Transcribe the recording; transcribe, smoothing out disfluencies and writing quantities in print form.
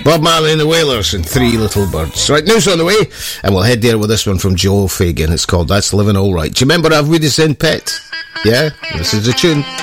Bob Marley and the Wailers and Three Little Birds. Right, news on the way, and we'll head there with this one from Joe Fagan. It's called That's Living All Right. Do you remember I've Weed Sin Pet? Yeah, this is the tune.